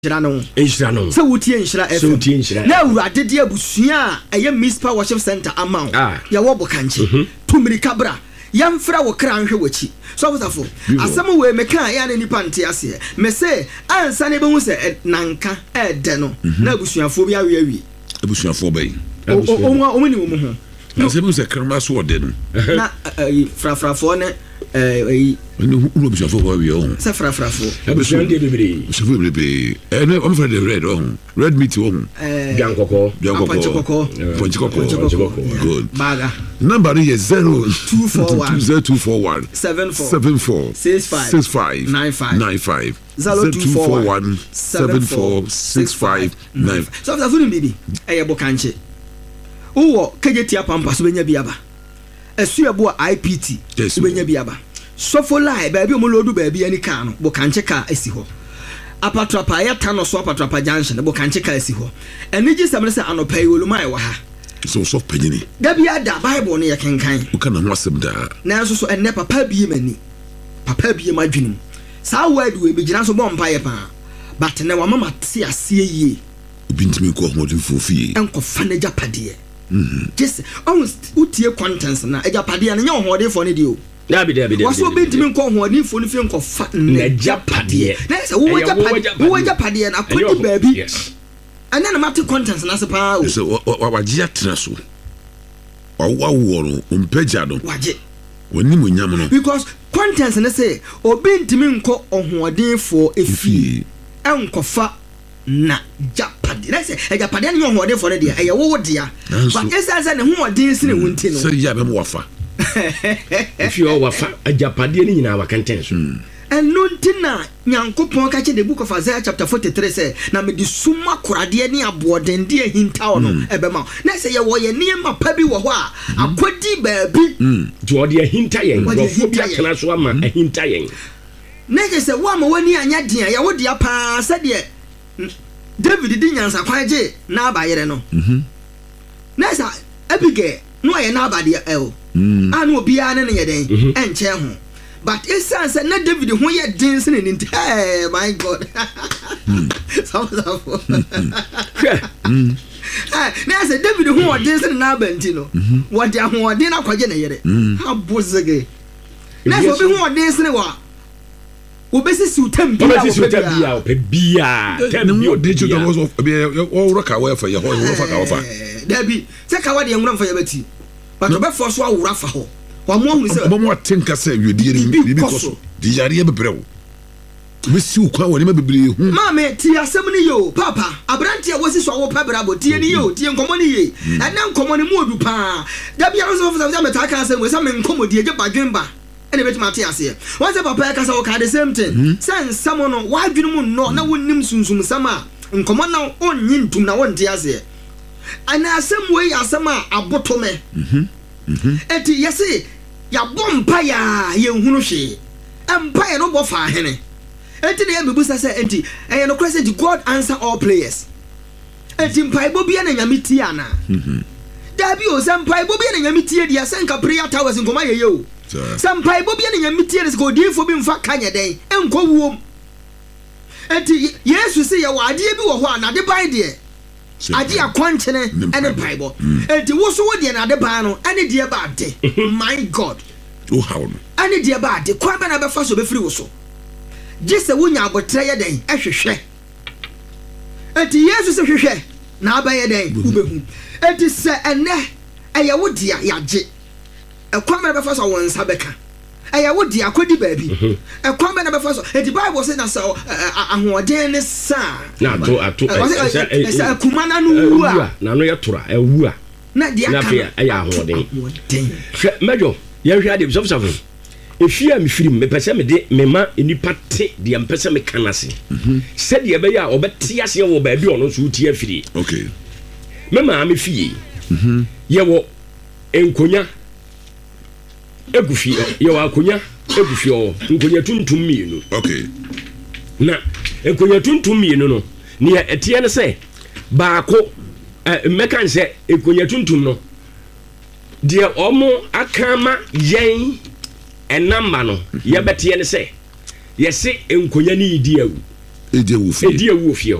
Inshira so wutie inshira FM na awurade de abusua a eye Mispa Worship Center amount ya wo bokanche tumiri kabra yamfra wo kra nhwe wachi so wosafo asem we meka ya na nipa nte ase me say ansa ne be hu se nanka de no na abusuafo bi awi abusuafo bai o mani wo mu ho na se be se krama so ode no na frafrafo ne no abusuafo ba wi o se frafrafo abusuan de bebre abusuafo bebre no I'm afraid the red meat o biankoko good baga number is 0241 74 65 95 0241 74 65 95 so that wouldn't be bokanche uwo kejetia pampa so benya biaba esuabo IPT so benya biaba sofo lie baabi omolodu baabi ani ka no bokanche ka esi ho apatrapa ya tano so apatrapa junction bokanche ka esi ho eniji samle se anopai wolumai wa ha so soft panyini da bia da bible ne yekenkan uka na ho asem da na so enne papa biye mani papa biye madwenim sa word we be gina so bompa ye pa but ne wa mama ti ase yie obintimi ko ho de fofie enko fa na japade just almost utie contents na japade na nya ho de fo ne dio dabi waso obintimi nko ho ni fo ne fi enko fa na japade na se wo japade na kodi baabi ana na mate contents na se pa o so waje atena so wawo no umpaja no waje woni monyam no because contents na say obintimi nko ohodenfo efi enkofa na japade na say japade na ohodenfo ne dia eye wo dia but esa ne hoden sine wonti no say ya be mo wafa if you wafa japade ni nyina wakanten so enuntina nyankopon ka che the book of Isaiah chapter 43 say na me di suma korade ni abodende ahinta ono ebema na say ye wo ye niema pa bi wo ho a akodi baabi ti wo de ahinta yen rofo bi atena so ama ahinta yen na je say wo ma wani anya dia ye wo dia pa sa de David di nyansa kwaje na abayere no na sa Abigail no ye na abade anu obi ane ne ye den enche ho. But it sounds that not David who yet dancing in hey my God. Now say David who are dancing now Bentino. What they are who are dinner quite yet. How bozage. Now for who are dancing what? Obesi sutem bia tembi digital was of all rock away for your whole Debbie take away the young for your betty. But the first one will rafa ho. Omo atenka say wedie ni because di yare be brew we si ukwa woni ma bebre hu mama ti asem ni yo papa abrante wosi so wo pabra bo tie ni yo tie nkomo ni ye ena nkomo ni mu odu pa da bia so ofisa meta ka asem we say me nkomo die je badwenba ene beti mate ase won say papa ka say wo ka the same thing sen samo no wadwenu mu no na wonnim sunsum sama nkomo na onnyi ntum na wonte ase ana asem we asem a abotome eti yesi ya bompa ya yenhunu hwe empa ye no bo fa hene eti ne yebusa se enti eye no kwese di God answer all prayers eti mpa ibo bia na nyamiti ana dabi o sampa ibo bia na nyamiti dia senka prayer towers nkoma ye yo sampa ibo bia na nyamiti des ko difo bi mfa kanye den enko wuom eti Yesu se ye wade bi wo ho ana de bai de adi akwanchene ene bible enti wo so wo de na de ban no ene de ba de my God oh how ene de ba de kwa ba na be fa so be free wo so gese wo nya abotre ye den ehwehwe enti Yesu se hwehwe na abaye den wo be hu enti se ene eye wo de ya je ekwa ba be fa so won sa beka eye wo de akodi baabi ekwa ba na be fa so enti bible say na so ahoden ne sa na ato esa kumana no wu a na no yetora ewu a na dia ka na ya ahoden hwe mejo ye hwe ade so efia me firim me pese me de me ma enipa te de am pese me kanase se de be ya obete ase wo baabi ono so uti afiri okay me ma me fie ye wo enkonya egufi ye wo akonya egufi o nkonya tuntum mienu okay na enkonya tuntum mienu no ne etie ne se baako mekan se enkonya tuntum no de omo akama yen enamba no ye betie ne se ye se enkonya ni di awu ɛdi awu fie ɛdi awu fie